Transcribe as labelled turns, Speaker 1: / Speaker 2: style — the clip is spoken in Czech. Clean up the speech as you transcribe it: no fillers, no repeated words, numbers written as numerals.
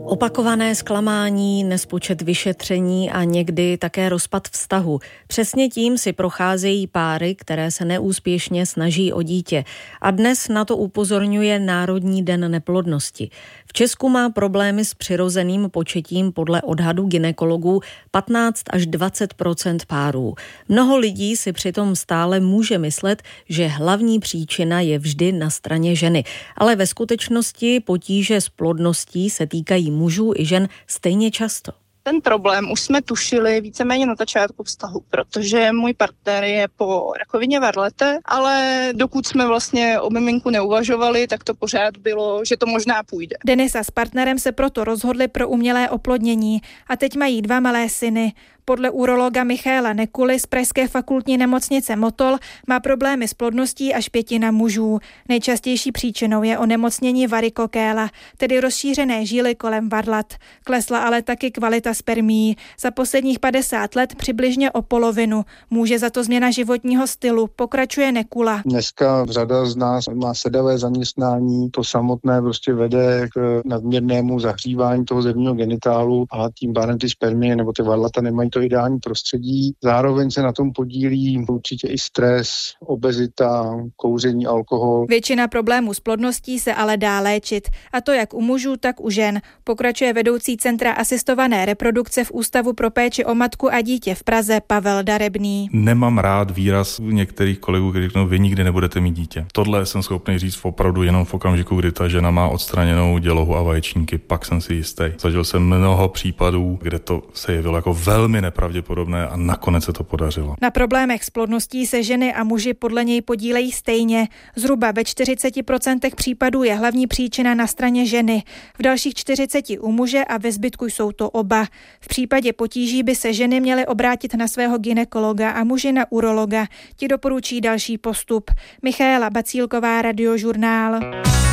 Speaker 1: Opakované zklamání, nespočet vyšetření a někdy také rozpad vztahu. Přesně tím si procházejí páry, které se neúspěšně snaží o dítě. A dnes na to upozorňuje Národní den neplodnosti. V Česku má problémy s přirozeným početím podle odhadu gynekologů 15 až 20% párů. Mnoho lidí si přitom stále může myslet, že hlavní příčina je vždy na straně ženy. Ale ve skutečnosti potíže s plodností se týkají mužů i žen stejně často.
Speaker 2: Ten problém už jsme tušili víceméně na začátku vztahu, protože můj partner je po rakovině varlete, ale dokud jsme vlastně o miminku neuvažovali, tak to pořád bylo, že to možná půjde.
Speaker 3: Denisa s partnerem se proto rozhodli pro umělé oplodnění a teď mají 2 malé syny. Podle urologa Michaela Nekuly z Pražské fakultní nemocnice Motol má problémy s plodností až 1/5 mužů. Nejčastější příčinou je onemocnění varikokéla, tedy rozšířené žíly kolem varlat. Klesla ale taky kvalita spermií. Za posledních 50 let přibližně o polovinu. Může za to změna životního stylu, pokračuje Nekula.
Speaker 4: Dneska řada z nás má sedavé zaměstnání, to samotné prostě vede k nadměrnému zahřívání toho zevního genitálu a tím pádem ty spermie nebo ty varlata nemají to ideální prostředí. Zároveň se na tom podílí určitě i stres, obezita, kouření, alkohol.
Speaker 3: Většina problémů s plodností se ale dá léčit. A to jak u mužů, tak u žen. Pokračuje vedoucí Centra asistované reprodukce v Ústavu pro péči o matku a dítě v Praze Pavel Darebný.
Speaker 5: Nemám rád výraz některých kolegů, kteří řeknou, vy nikdy nebudete mít dítě. Tohle jsem schopný říct opravdu jenom v okamžiku, kdy ta žena má odstraněnou dělohu a vaječníky, pak jsem si jistý. Zažil jsem mnoho případů, kde to se jevilo jako velmi nepravděpodobné a nakonec se to podařilo.
Speaker 3: Na problémech s plodností se ženy a muži podle něj podílejí stejně. Zhruba ve 40% případů je hlavní příčina na straně ženy. V dalších 40% u muže a ve zbytku jsou to oba. V případě potíží by se ženy měly obrátit na svého gynekologa a muži na urologa. Ti doporučí další postup. Michaela Bacílková, Radiožurnál.